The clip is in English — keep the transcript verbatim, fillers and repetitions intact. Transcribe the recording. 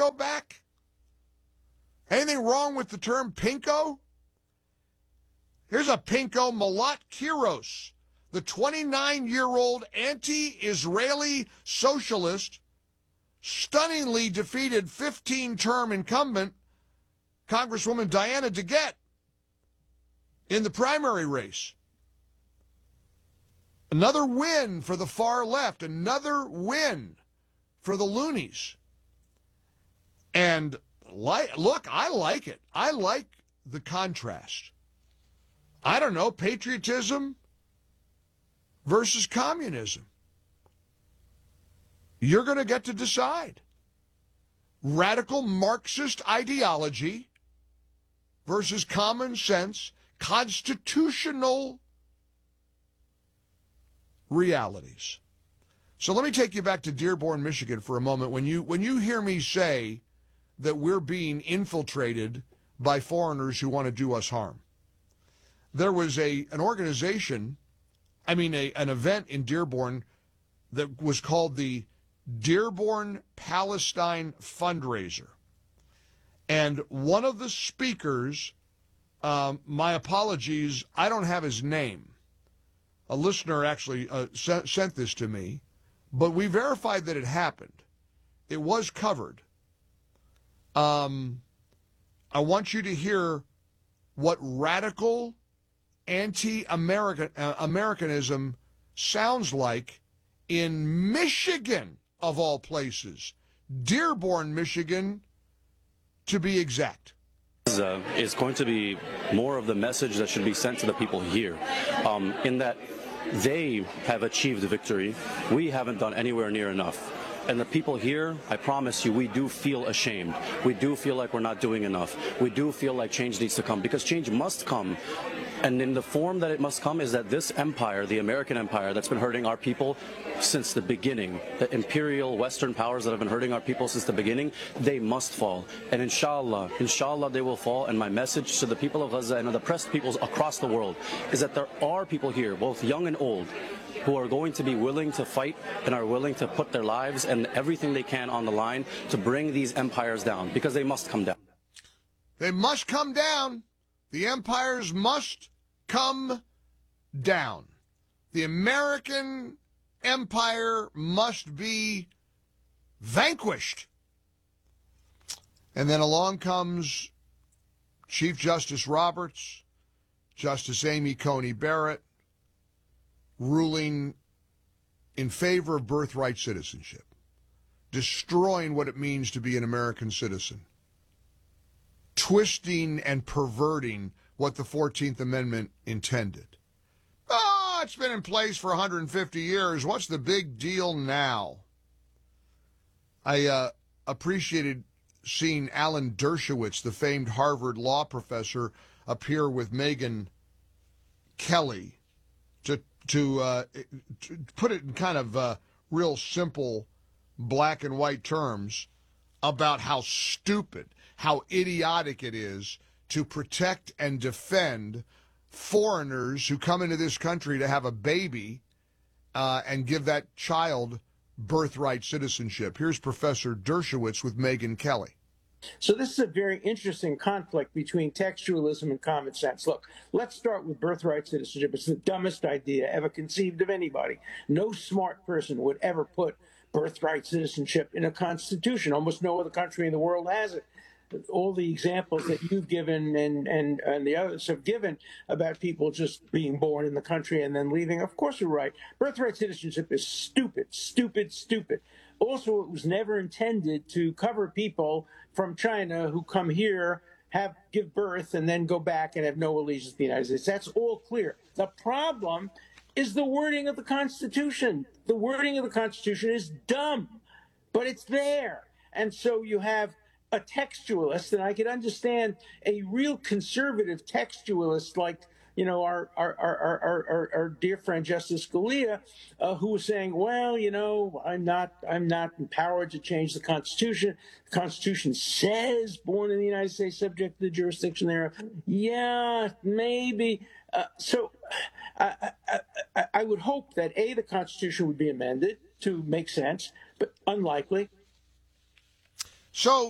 pinko back? Anything wrong with the term pinko? Here's a pinko, Malat Kiros, the twenty-nine-year-old anti-Israeli socialist, stunningly defeated fifteen-term incumbent Congresswoman Diana DeGette in the primary race. Another win for the far left, another win for the loonies. And like, look, I like it. I like the contrast. I don't know, patriotism versus communism. You're going to get to decide. Radical Marxist ideology versus common sense, constitutional realities. So let me take you back to Dearborn, Michigan for a moment. When you when you hear me say that we're being infiltrated by foreigners who want to do us harm, there was a an organization, I mean a, an event in Dearborn that was called the Dearborn Palestine Fundraiser. And one of the speakers, um, my apologies, I don't have his name. A listener actually uh, sent, sent this to me, but we verified that it happened. It was covered. Um, I want you to hear what radical anti-American uh, Americanism sounds like in Michigan, of all places. Dearborn, Michigan, to be exact. Uh, is going to be more of the message that should be sent to the people here, um, in that they have achieved victory. We haven't done anywhere near enough. And the people here, I promise you, we do feel ashamed. We do feel like we're not doing enough. We do feel like change needs to come, because change must come. And in the form that it must come is that this empire, the American empire that's been hurting our people since the beginning, the imperial Western powers that have been hurting our people since the beginning, they must fall. And inshallah, inshallah they will fall. And my message to the people of Gaza and the oppressed peoples across the world is that there are people here, both young and old, who are going to be willing to fight and are willing to put their lives and everything they can on the line to bring these empires down, because they must come down. They must come down. The empires must come down. The American empire must be vanquished. And then along comes Chief Justice Roberts, Justice Amy Coney Barrett, ruling in favor of birthright citizenship, destroying what it means to be an American citizen, twisting and perverting what the fourteenth Amendment intended. Oh, it's been in place for one hundred fifty years. What's the big deal now? I uh, appreciated seeing Alan Dershowitz, the famed Harvard law professor, appear with Megyn Kelly to to, uh, to put it in kind of uh, real simple black and white terms about how stupid, how idiotic it is to protect and defend foreigners who come into this country to have a baby uh, and give that child birthright citizenship. Here's Professor Dershowitz with Megyn Kelly. So this is a very interesting conflict between textualism and common sense. Look, let's start with birthright citizenship. It's the dumbest idea ever conceived of anybody. No smart person would ever put birthright citizenship in a constitution. Almost no other country in the world has it. All the examples that you've given and, and, and the others have given about people just being born in the country and then leaving, of course you're right. Birthright citizenship is stupid, stupid, stupid. Also, it was never intended to cover people from China who come here, have give birth, and then go back and have no allegiance to the United States. That's all clear. The problem is the wording of the Constitution. The wording of the Constitution is dumb, but it's there. And so you have a textualist, and I could understand a real conservative textualist like, you know, our our our our, our, our dear friend Justice Scalia, uh, who was saying, well, you know, I'm not I'm not empowered to change the Constitution. The Constitution says born in the United States, subject to the jurisdiction thereof. Yeah, maybe. Uh, so I, I, I, I would hope that, A, the Constitution would be amended to make sense, but unlikely. So